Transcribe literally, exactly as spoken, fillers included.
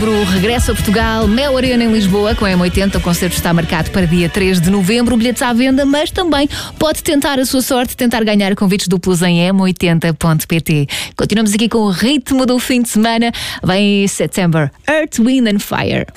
novembro, regresso a Portugal, Mel Arena em Lisboa, com a M oitenta. O concerto está marcado para dia três de novembro. Bilhetes à venda, mas também pode tentar a sua sorte, tentar ganhar convites duplos em m oitenta ponto p t. Continuamos aqui com o ritmo do fim de semana. Vem September, Earth, Wind and Fire.